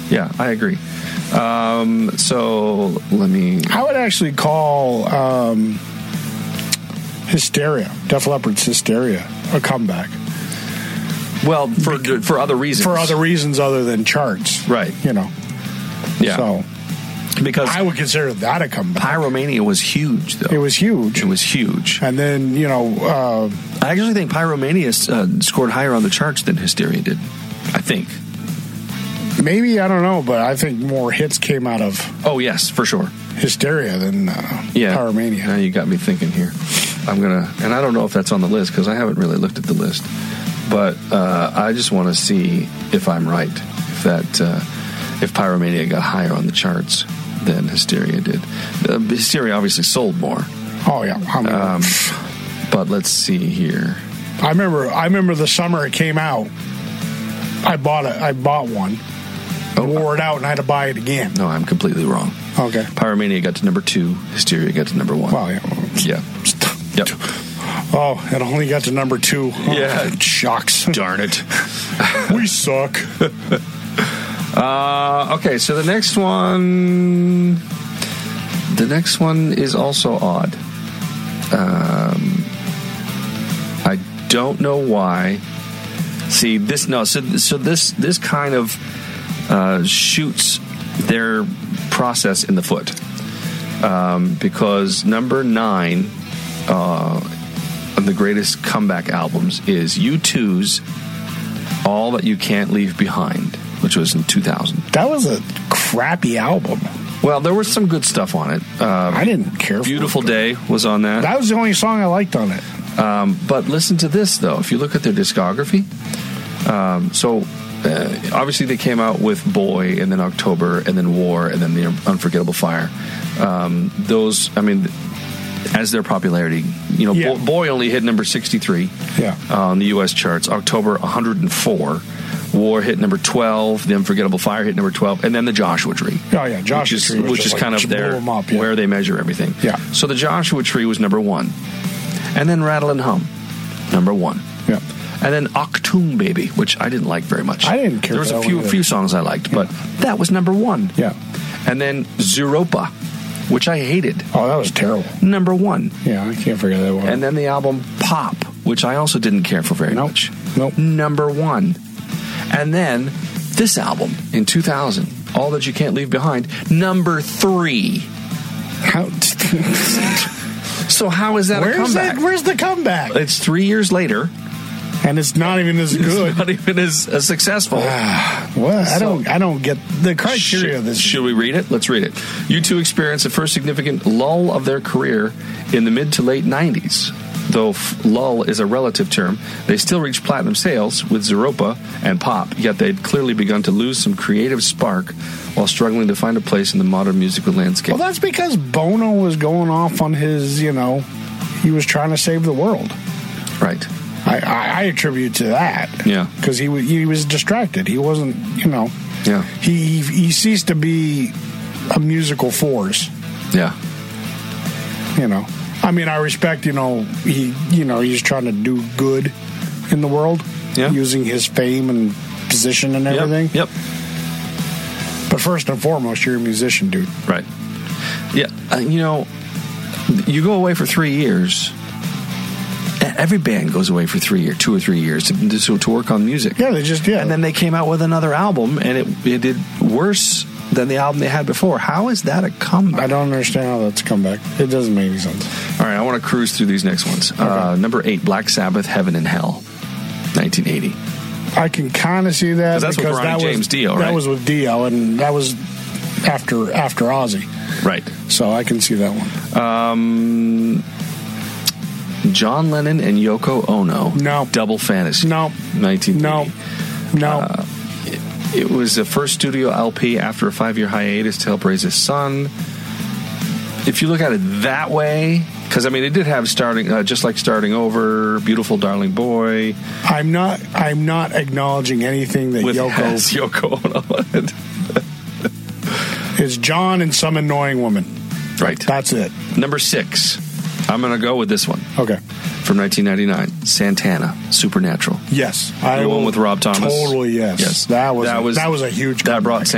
Yeah, I agree. So let me... I would actually call Hysteria, Def Leppard's Hysteria, a comeback. Well, for other reasons. For other reasons other than charts. Right. You know. Yeah. So... Because I would consider that a comeback. Pyromania was huge, though. It was huge. It was huge. And then, you know... I actually think Pyromania scored higher on the charts than Hysteria did. I think. Maybe, I don't know, but I think more hits came out of... Oh, yes, for sure. Hysteria than Pyromania. Now you got me thinking here. I'm going to... And I don't know if that's on the list, because I haven't really looked at the list. But I just want to see if I'm right. If Pyromania got higher on the charts than Hysteria did. Hysteria obviously sold more. Oh, yeah. But let's see here. I remember the summer it came out. I bought one. Wore it out and I had to buy it again. No, I'm completely wrong. Okay. Pyromania got to number 2. Hysteria got to number 1. Well, yeah. Yeah. Yep. Oh, it only got to number 2. Oh, yeah. Shucks. Darn it. We suck. Okay, so the next one is also odd. I don't know why. See this? No, so this kind of shoots their process in the foot, because number 9 of the greatest comeback albums is U2's "All That You Can't Leave Behind," which was in 2000. That was a crappy album. Well, there was some good stuff on it. I didn't care for Beautiful Day was on that. That was the only song I liked on it. But listen to this, though. If you look at their discography, obviously they came out with Boy, and then October, and then War, and then the Unforgettable Fire. As their popularity, Boy only hit number 63 on the U.S. charts. October, 104. War hit number 12. The Unforgettable Fire hit number 12. And then the Joshua Tree. Oh, yeah. Joshua Tree. Which is kind of where they measure everything. Yeah. So the Joshua Tree was number 1. And then Rattle and Hum, number 1. Yeah. And then Achtung Baby, which I didn't like very much. I didn't care. There was a few songs I liked, but that was number 1. Yeah. And then Zeropa, which I hated. Oh, that was terrible. Number 1. Yeah, I can't forget that one. And then the album Pop, which I also didn't care for very much. Nope. Number 1. And then this album in 2000, All That You Can't Leave Behind, number 3. So how is that a comeback? Where's the comeback? It's 3 years later. And it's not even as good. It's not even as successful. Well, I don't get the criteria of this. Should we read it? Let's read it. U2 experienced the first significant lull of their career in the mid to late 90s. Though lull is a relative term, they still reached platinum sales with Zeropa and Pop, yet they'd clearly begun to lose some creative spark while struggling to find a place in the modern musical landscape. Well, that's because Bono was going off on his, he was trying to save the world. Right. I attribute to that. Yeah. Because he was distracted. He wasn't, Yeah. He ceased to be a musical force. Yeah. I mean, I respect, he's trying to do good in the world, using his fame and position and everything. Yep. But first and foremost, you're a musician, dude. Right. Yeah. You go away for 3 years. Every band goes away for 2 or 3 years to work on music. Yeah, they just did. And then they came out with another album, and it did worse than the album they had before. How is that a comeback? I don't understand how that's a comeback. It doesn't make any sense. All right, I want to cruise through these next ones. Okay. Number 8, Black Sabbath, Heaven and Hell, 1980. I can kind of see that that's because with Ronnie James Dio, right? That was with Dio, and that was after Ozzy. Right. So I can see that one. John Lennon and Yoko Ono. No. Double Fantasy. No. 1980. No. It was the first studio LP after a 5-year hiatus to help raise his son. If you look at it that way, because it did have just like Starting Over, Beautiful Darling Boy. I'm not acknowledging anything that Yoko Ono. It's John and some annoying woman. Right. That's it. Number 6. I'm going to go with this one. Okay. From 1999, Santana, Supernatural. Yes. The one with Rob Thomas. Totally, yes. That was a huge comeback. That brought